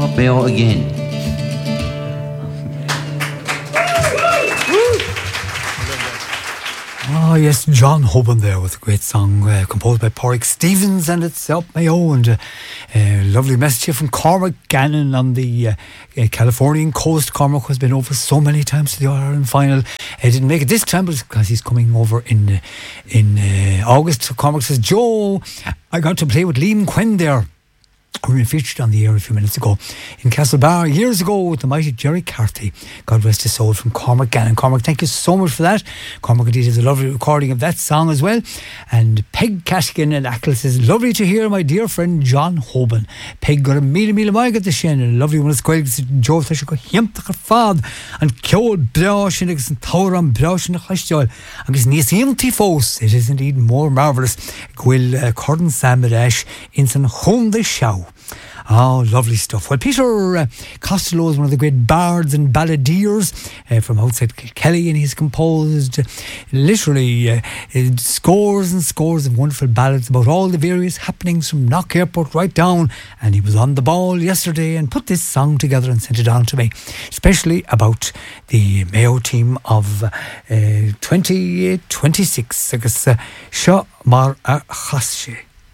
Mayo again. Oh yes, John Hoban there with a great song composed by Porrick Stevens, and it's up Mayo, and a lovely message here from Cormac Gannon on the Californian coast. Cormac has been over so many times to the All-Ireland final. He didn't make it this time, but because he's coming over in August. So Cormac says, Joe, I got to play with Liam Quinn there, who we featured on the air a few minutes ago in Castlebar years ago with the mighty Jerry Carthy. God rest his soul, from Cormac Gannon. Cormac, thank you so much for that. Cormac indeed has a lovely recording of that song as well. And Peg Cashkin and Ackle says, lovely to hear my dear friend John Hoban. Peg got a mille maig at the shin, and a lovely one as well. Joe Fisher got hiamtach fad and Kjol Brosh and Tauram Brosh and Chashjol. And it's Nisimti Fos. It is indeed more marvellous. Gwil Cordon Samirash in San Honda Show. Oh, lovely stuff. Well, Peter Costello is one of the great bards and balladeers from outside Kilkelly, and he's composed literally scores and scores of wonderful ballads about all the various happenings from Knock Airport right down. And he was on the ball yesterday and put this song together and sent it on to me, especially about the Mayo team of 2026. Agus Seo Mar a Chasche.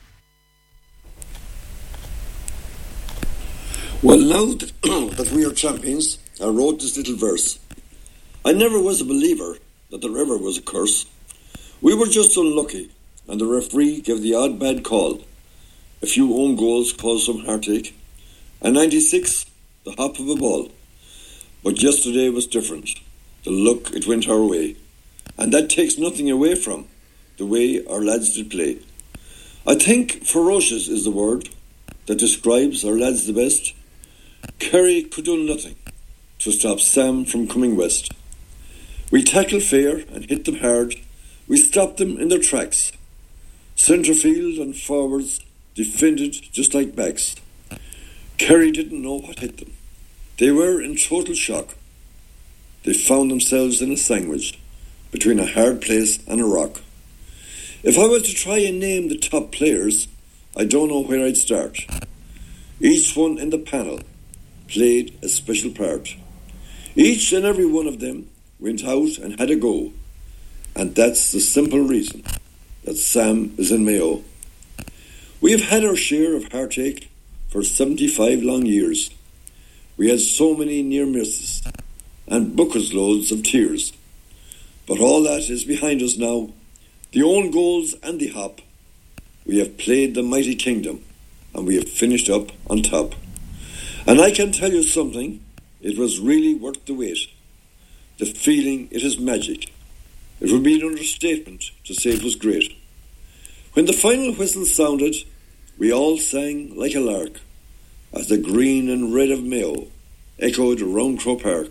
Well, now that we are champions, I wrote this little verse. I never was a believer that there ever was a curse. We were just unlucky, and the referee gave the odd bad call. A few own goals caused some heartache, and 96, the hop of a ball. But yesterday was different. The luck, it went our way. And that takes nothing away from the way our lads did play. I think ferocious is the word that describes our lads the best. Kerry could do nothing to stop Sam from coming west. We tackled fair and hit them hard. We stopped them in their tracks. Centre field and forwards defended just like backs. Kerry didn't know what hit them. They were in total shock. They found themselves in a sandwich between a hard place and a rock. If I was to try and name the top players, I don't know where I'd start. Each one in the panel played a special part. Each and every one of them went out and had a go. And that's the simple reason that Sam is in Mayo. We have had our share of heartache for 75 long years. We had so many near misses and buckets loads of tears. But all that is behind us now. The own goals and the hop. We have played the mighty kingdom, and we have finished up on top. And I can tell you something, it was really worth the wait. The feeling, it is magic. It would be an understatement to say it was great. When the final whistle sounded, we all sang like a lark as the green and red of Mayo echoed around Croke Park.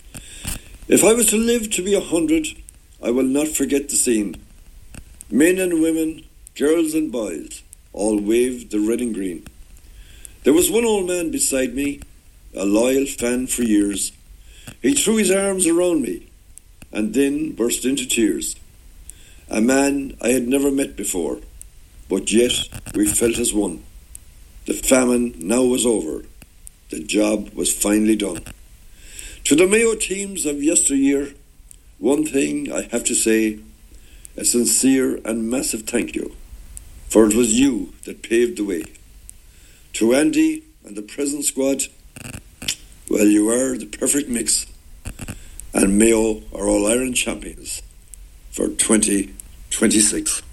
If I was to live to be 100, I will not forget the scene. Men and women, girls and boys, all waved the red and green. There was one old man beside me, a loyal fan for years. He threw his arms around me and then burst into tears. A man I had never met before, but yet we felt as one. The famine now was over. The job was finally done. To the Mayo teams of yesteryear, one thing I have to say, a sincere and massive thank you, for it was you that paved the way. To Andy and the present squad, well, you are the perfect mix, and Mayo are All-Ireland champions for 2026.